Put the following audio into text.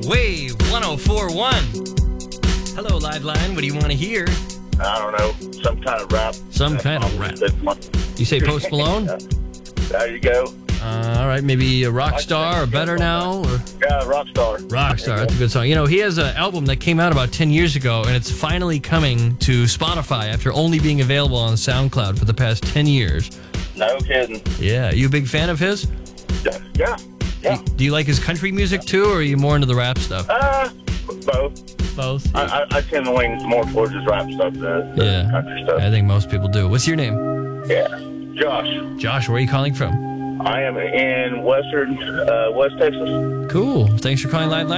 Wave 104.1. Hello, Live Line. What do you want to hear? I don't know, some kind of rap. Some kind of rap. You say Post Malone? There you go. All right, maybe a Rockstar or Better Now? Or... Yeah, Rockstar. Rockstar, that's a good song. You know, he has an album that came out about 10 years ago, and it's finally coming to Spotify after only being available on SoundCloud for the past 10 years. No kidding. Yeah, you a big fan of his? Yeah. Do you like his country music too, or are you more into the rap stuff? Both. Both? Yeah. I tend to lean more towards his rap stuff than country stuff. I think most people do. What's your name? Yeah. Josh. Josh, where are you calling from? I am in West Texas. Cool. Thanks for calling Live Line.